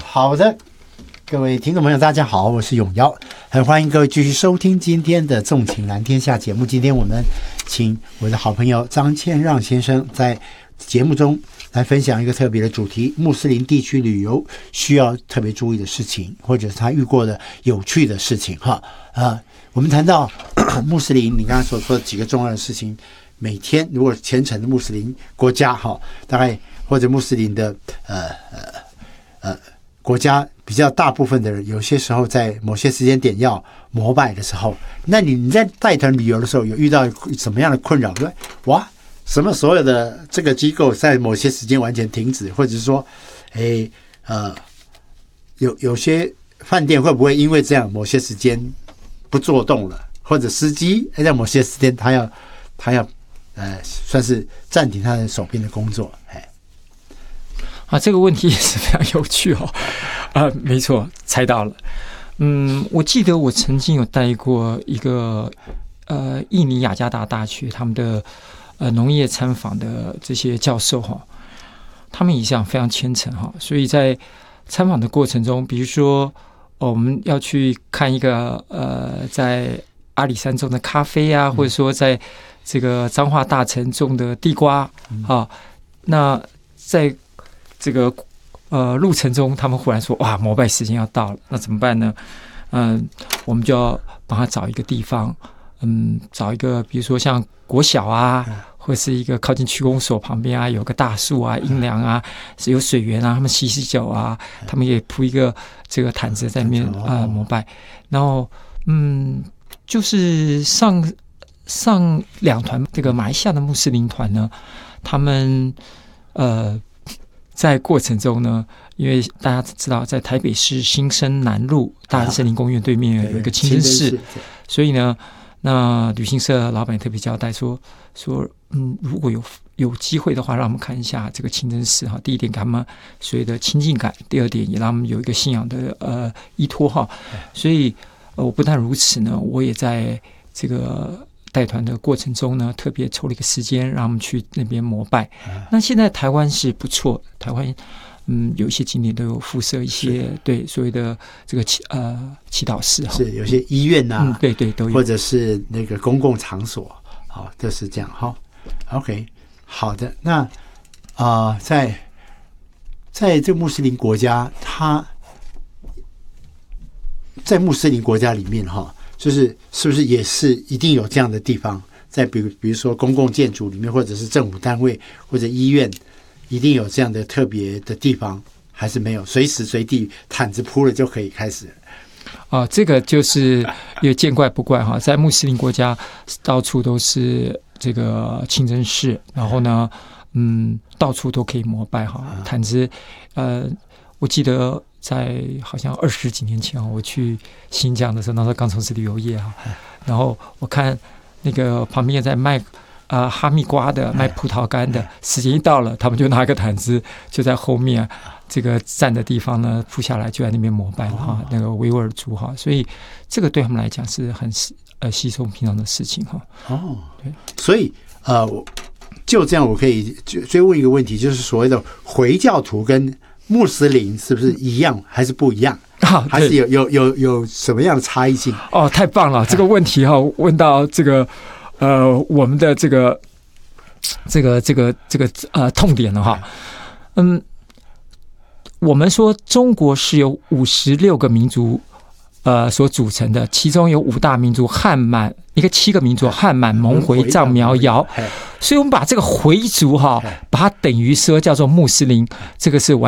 好的，各位听众朋友，大家好，我是永尧，很欢迎各位继续收听今天的《纵情蓝天下》节目。今天我们请我的好朋友张谦让先生在节目中来分享一个特别的主题：穆斯林地区旅游需要特别注意的事情，或者是他遇过的有趣的事情。我们谈到穆斯林，你刚才所说的几个重要的事情，每天如果虔诚的穆斯林国家大概或者穆斯林的国家比较大部分的人，有些时候在某些时间点要膜拜的时候，那你在带团旅游的时候有遇到什么样的困扰？哇，什么所有的这个机构在某些时间完全停止，或者是说，有些饭店会不会因为这样某些时间不做动了，或者司机在某些时间他要算是暂停他的手边的工作？ 这个问题也是非常有趣没错，猜到了。我记得我曾经有带过一个印尼雅加达大学他们的农业参访的这些教授他们一向非常虔诚所以在参访的过程中，比如说我们要去看一个在阿里山种的咖啡啊，或者说在这个彰化大城种的地瓜那在这个路程中，他们忽然说：“哇，膜拜时间要到了，那怎么办呢？”我们就要帮他找一个地方，找一个比如说像国小啊，或是一个靠近区公所旁边啊，有个大树啊、阴凉啊，有水源啊，他们洗酒啊，他们也铺一个这个毯子在那边膜拜。然后就是上两团这个马来西亚的穆斯林团呢，他们在过程中呢，因为大家知道，在台北市新生南路大安森林公园对面有一个清真寺，所以呢，那旅行社老板也特别交代说，如果有机会的话，让我们看一下这个清真寺第一点给他们所谓的亲近感，第二点也让他们有一个信仰的依托所以我不但如此呢，我也在这个带团的过程中呢，特别抽了一个时间让他们去那边膜拜。那现在台湾是不错，台湾有一些景点都有附设一些对所谓的这个祈祷室是有些医院对都有， 或者是那个公共场所都是这样OK， 好的。那在这个穆斯林国家，在穆斯林国家里面就是是不是也是一定有这样的地方，在比如说公共建筑里面，或者是政府单位或者医院，一定有这样的特别的地方，还是没有？随时随地毯子铺了就可以开始了？ 这个就是也见怪不怪在穆斯林国家到处都是这个清真寺，然后呢到处都可以膜拜毯子我记得在好像20几年前我去新疆的时候，那时候刚从事旅游业然后我看那个旁边在卖哈密瓜的、卖葡萄干的，时间一到了，他们就拿个毯子就在后面这个站的地方呢铺下来，就在那边膜拜了那个维吾尔族所以这个对他们来讲是很稀松平常的事情对，所以就这样我可以追问一个问题，就是所谓的回教徒跟穆斯林是不是一样还是不一样？还是有什么样的差异性？ 太棒了，这个问题问到这个我们的这个痛点了我们说中国是由56个民族所组成的，其中有5大民族汉满，一个7个民族汉满、蒙回、藏、苗、瑶，所以我们把这个回族把它等于说叫做穆斯林，这个是完